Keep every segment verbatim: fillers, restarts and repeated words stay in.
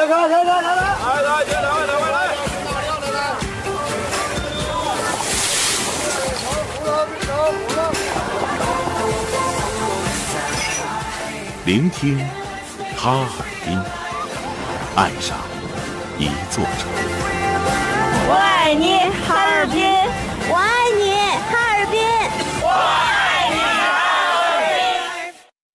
来来来来来，来来，两位两位来。 聆听哈尔滨，爱上一座城。 我爱你，哈尔滨！我爱你，哈尔滨！我爱你，哈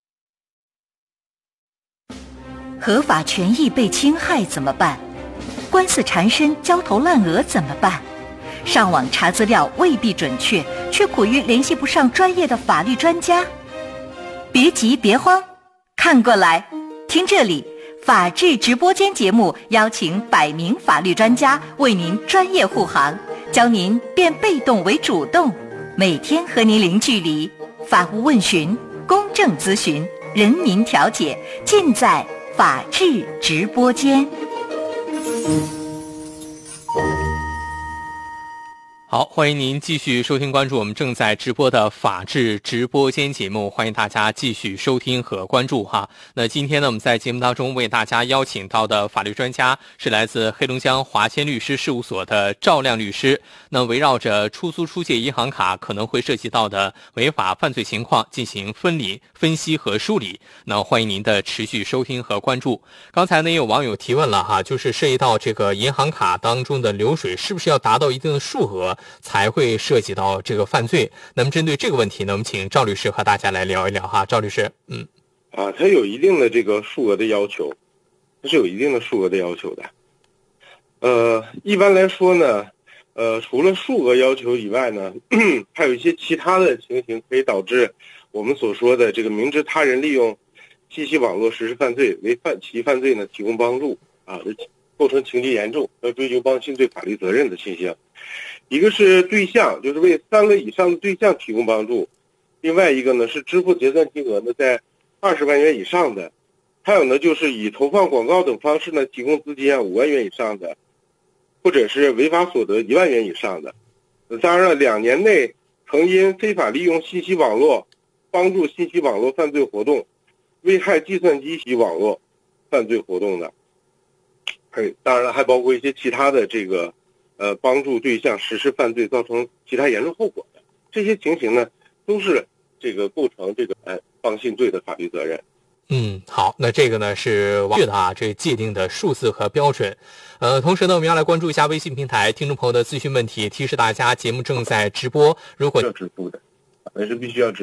尔滨！合法权益被侵害怎么办？官司缠身、焦头烂额怎么办？上网查资料未必准确，却苦于联系不上专业的法律专家。别急，别慌。看过来，听这里，法治直播间节目邀请百名法律专家为您专业护航，教您变被动为主动，每天和您零距离，法务问询、公正咨询、人民调解，尽在法治直播间。 好，欢迎您继续收听关注我们正在直播的法治直播间节目，欢迎大家继续收听和关注哈。那今天呢，我们在节目当中为大家邀请到的法律专家是来自黑龙江华谦律师事务所的赵亮律师。那围绕着出租出借银行卡可能会涉及到的违法犯罪情况进行分理、分析和梳理，那欢迎您的持续收听和关注。刚才呢，也有网友提问了哈，就是涉及到这个银行卡当中的流水是不是要达到一定的数额才会涉及到这个犯罪？那么针对这个问题呢，我们请赵律师和大家来聊一聊哈。赵律师，嗯， 啊，它有一定的这个数额的要求，它是有一定的数额的要求的。呃，一般来说呢，呃，除了数额要求以外呢，还有一些其他的情形可以导致我们所说的这个明知他人利用信息网络实施犯罪，为犯其犯罪呢提供帮助啊，构成情节严重，要追究帮亲罪法律责任的情形。一个是对象，就是为三个以上的对象提供帮助；另外一个呢是支付结算金额呢在二十万元以上的；还有呢就是以投放广告等方式呢提供资金啊五万元以上的，或者是违法所得一万元以上的。当然了，两年内曾因非法利用信息网络帮助信息网络犯罪活动，危害计算机系网络犯罪活动的，还当然了还包括一些其他的这个。呃，帮助对象实施犯罪造成其他严重后果的这些情形呢，都是这个构成这个呃帮信罪的法律责任。 嗯，好，那这个呢是网的啊，这界定的数字和标准。呃，同时呢，我们要来关注一下微信平台听众朋友的咨询问题，提示大家节目正在直播，如果要支付的，还是必须要支付。